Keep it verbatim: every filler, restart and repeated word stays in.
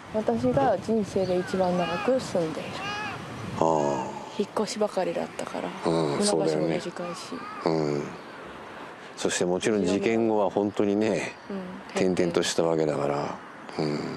私が人生で一番長く住んでいる。 ああ。 引っ越しばかりだったから、 うん、そうだよね。 短いし、 うん。そしてもちろん事件後は本当にね、うん、転々としたわけだから。うん。